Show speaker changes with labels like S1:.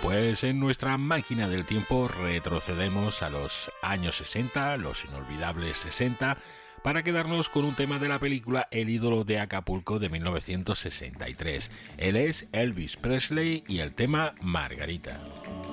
S1: Pues en nuestra máquina del tiempo retrocedemos a los años 60, los inolvidables 60, para quedarnos con un tema de la película El ídolo de Acapulco de 1963. Él es Elvis Presley y el tema Margarita.